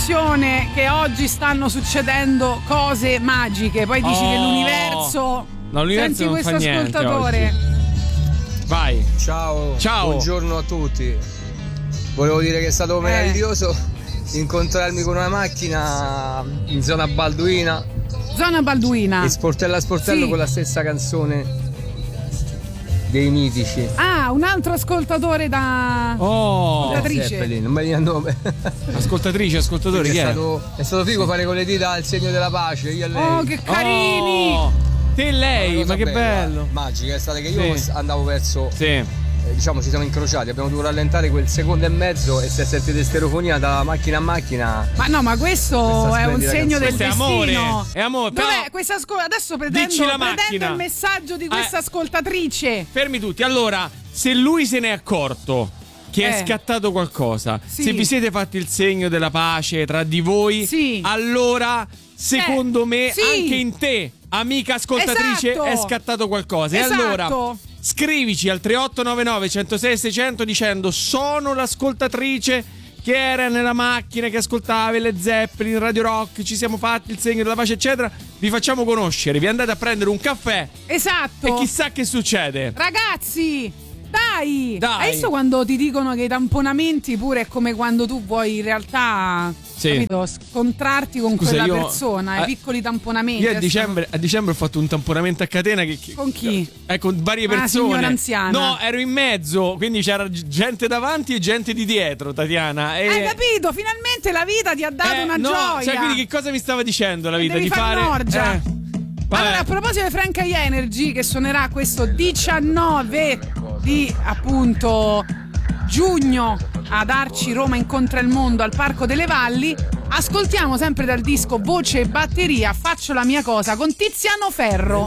l'impressione che oggi stanno succedendo cose magiche. Poi dici che l'universo. No, l'universo senti non questo fa niente ascoltatore. oggi. Vai. Ciao. Ciao. Buongiorno a tutti. Volevo dire che è stato meraviglioso incontrarmi con una macchina in zona Balduina. Zona Balduina. E sportello a sportello, Sì. con la stessa canzone dei mitici. Ah, un altro ascoltatore da ascoltatrice. Zeppelin, non me ne il nome. Ascoltatrici, ascoltatori, chi è è? stato figo fare con le dita il segno della pace, io e lei. Oh, che carini! Oh, te e lei, Una ma cosa che bella, bello. magica, è stata che io Sì. andavo verso, Sì. diciamo ci siamo incrociati, abbiamo dovuto rallentare quel secondo e mezzo e si è sentita stereofonia da macchina a macchina. Ma no, ma questo Questa è un splendida segno del Questo è amore, destino. è amore, però- Dov'è questa adesso Dici la pretendo macchina. il messaggio di questa ascoltatrice. Fermi tutti. Allora, se lui se n'è accorto che è scattato qualcosa, Sì. se vi siete fatti il segno della pace tra di voi, Sì. allora secondo me sì. anche in te, amica ascoltatrice, Esatto. è scattato qualcosa. Esatto. E allora scrivici al 3899 106 600 dicendo: sono l'ascoltatrice che era nella macchina, che ascoltava le Zeppelin, Radio Rock, ci siamo fatti il segno della pace eccetera. Vi facciamo conoscere, vi andate a prendere un caffè Esatto. e chissà che succede. Ragazzi, dai! Dai. Hai visto quando ti dicono che i tamponamenti pure è come quando tu vuoi in realtà capito, scontrarti con Scusa, quella io- persona, i piccoli tamponamenti. Io a Adesso dicembre ho fatto un tamponamento a catena con chi? con varie Una persone. signora anziana. No, ero in mezzo, quindi c'era gente davanti e gente di dietro, Tatiana. Hai capito? Finalmente la vita ti ha dato una no, gioia. Cioè, quindi che cosa mi stava dicendo la vita? Devi di fare fare un'orgia. Vabbè. Allora, a proposito di Frank Energy, che suonerà questo 19 di appunto giugno ad Arci Roma Incontra il Mondo al Parco delle Valli, ascoltiamo sempre dal disco Voce e Batteria Faccio la mia cosa con Tiziano Ferro.